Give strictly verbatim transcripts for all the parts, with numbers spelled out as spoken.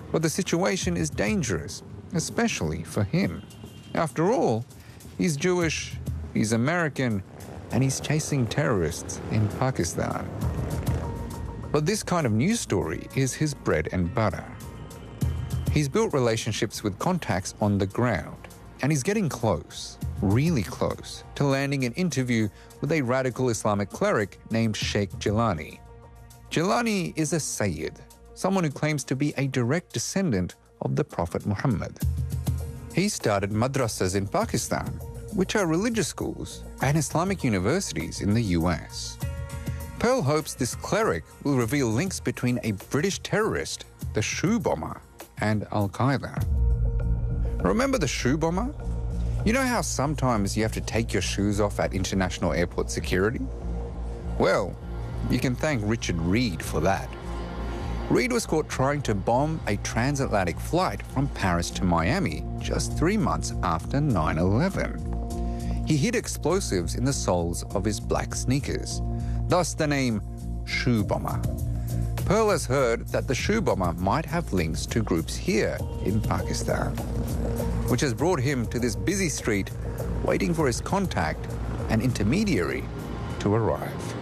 But the situation is dangerous, especially for him. After all, he's Jewish, he's American, and he's chasing terrorists in Pakistan. But this kind of news story is his bread and butter. He's built relationships with contacts on the ground, and he's getting close, really close, to landing an interview with a radical Islamic cleric named Sheikh Jilani. Jilani is a Sayyid, someone who claims to be a direct descendant of the Prophet Muhammad. He started madrasas in Pakistan, which are religious schools and Islamic universities in the U S. Pearl hopes this cleric will reveal links between a British terrorist, the shoe bomber, and Al-Qaeda. Remember the shoe bomber? You know how sometimes you have to take your shoes off at international airport security? Well, you can thank Richard Reed for that. Reed was caught trying to bomb a transatlantic flight from Paris to Miami just three months after nine eleven. He hid explosives in the soles of his black sneakers, thus the name Shoe Bomber. Pearl has heard that the shoe bomber might have links to groups here in Pakistan, which has brought him to this busy street waiting for his contact, an intermediary, to arrive.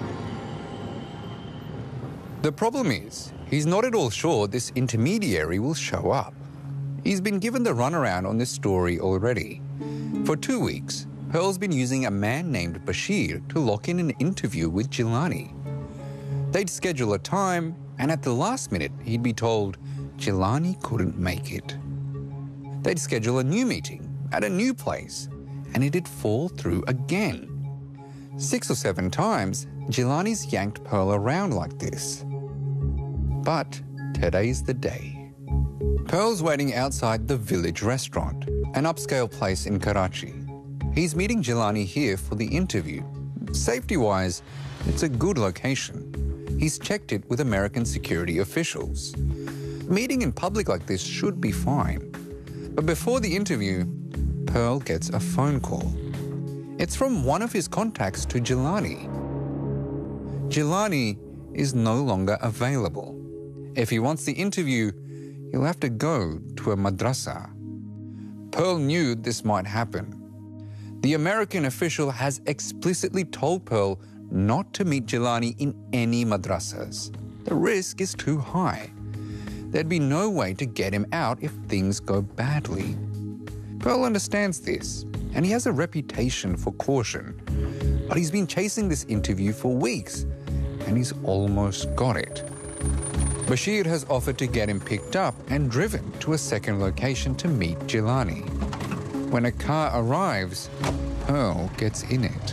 The problem is, he's not at all sure this intermediary will show up. He's been given the runaround on this story already. For two weeks, Pearl's been using a man named Bashir to lock in an interview with Jilani. They'd schedule a time, and at the last minute, he'd be told Jilani couldn't make it. They'd schedule a new meeting at a new place, and it'd fall through again. Six or seven times, Jilani's yanked Pearl around like this. But today's the day. Pearl's waiting outside the Village Restaurant, an upscale place in Karachi. He's meeting Jilani here for the interview. Safety-wise, it's a good location. He's checked it with American security officials. Meeting in public like this should be fine. But before the interview, Pearl gets a phone call. It's from one of his contacts to Jilani. Jilani is no longer available. If he wants the interview, he'll have to go to a madrasa. Pearl knew this might happen. The American official has explicitly told Pearl not to meet Jilani in any madrasas. The risk is too high. There'd be no way to get him out if things go badly. Pearl understands this, and he has a reputation for caution. But he's been chasing this interview for weeks, and he's almost got it. Bashir has offered to get him picked up and driven to a second location to meet Jilani. When a car arrives, Pearl gets in it.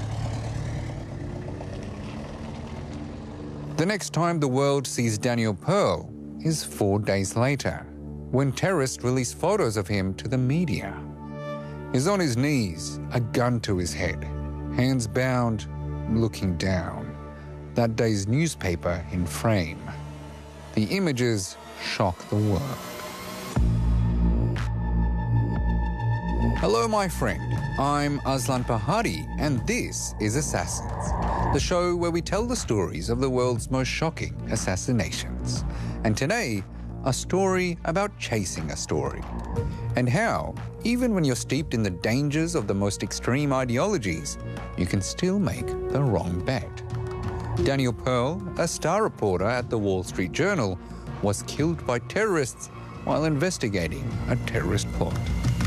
The next time the world sees Daniel Pearl is four days later, when terrorists release photos of him to the media. He's on his knees, a gun to his head, hands bound, looking down. That day's newspaper in frame. The images shock the world. Hello, my friend. I'm Aslan Pahari, and this is Assassins, the show where we tell the stories of the world's most shocking assassinations. And today, a story about chasing a story, and how, even when you're steeped in the dangers of the most extreme ideologies, you can still make the wrong bet. Daniel Pearl, a star reporter at the Wall Street Journal, was killed by terrorists while investigating a terrorist plot.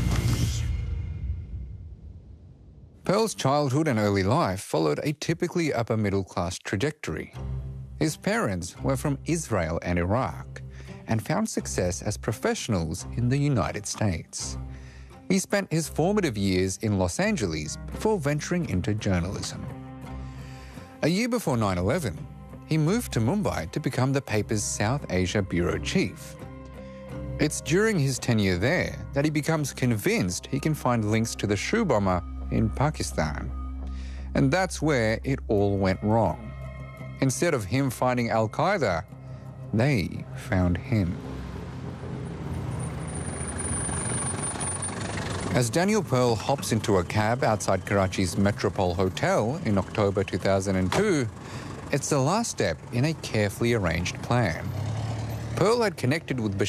Pearl's childhood and early life followed a typically upper-middle-class trajectory. His parents were from Israel and Iraq and found success as professionals in the United States. He spent his formative years in Los Angeles before venturing into journalism. A year before nine eleven, he moved to Mumbai to become the paper's South Asia bureau chief. It's during his tenure there that he becomes convinced he can find links to the shoe bomber in Pakistan. And that's where it all went wrong. Instead of him finding Al-Qaeda, they found him. As Daniel Pearl hops into a cab outside Karachi's Metropole Hotel in October two thousand two, it's the last step in a carefully arranged plan. Pearl had connected with Bashir